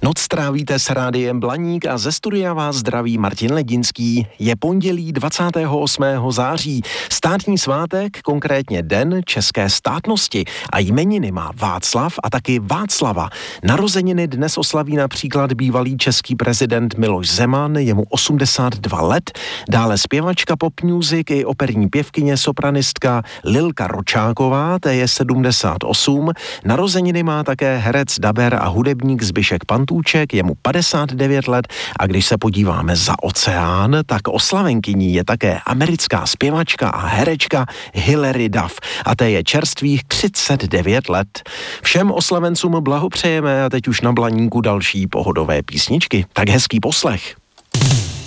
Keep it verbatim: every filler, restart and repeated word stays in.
Noc strávíte s rádiem Blaník a ze studia vás zdraví Martin Ledinský. Je pondělí dvacátého osmého září, státní svátek, konkrétně Den české státnosti, a jmeniny má Václav a taky Václava. Narozeniny dnes oslaví například bývalý český prezident Miloš Zeman, je mu osmdesát dva let, dále zpěvačka pop music i operní pěvkyně sopranistka Lilka Ročáková, té je sedmdesát osm, narozeniny má také herec, daber a hudebník Zbyšek Pantůček, je mu padesát devět let, a když se podíváme za oceán, tak oslavenkyní je také americká zpěvačka a herečka Hilary Duff, a té je čerstvých třicet devět let. Všem oslavencům blahopřejeme a teď už na Blaníku další pohodové písničky. Tak hezký poslech.